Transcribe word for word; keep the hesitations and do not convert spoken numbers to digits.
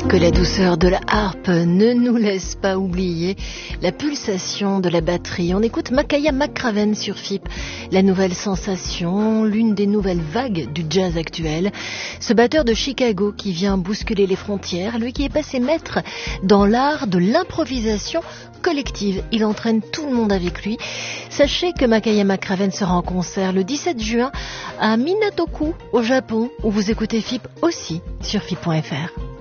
Que la douceur de la harpe ne nous laisse pas oublier la pulsation de la batterie. On écoute Makaya McCraven sur F I P, la nouvelle sensation, l'une des nouvelles vagues du jazz actuel. Ce batteur de Chicago qui vient bousculer les frontières, lui qui est passé maître dans l'art de l'improvisation collective. Il entraîne tout le monde avec lui. Sachez que Makaya McCraven sera en concert le dix-sept juin à Minatoku, au Japon, où vous écoutez F I P aussi sur F I P point F R.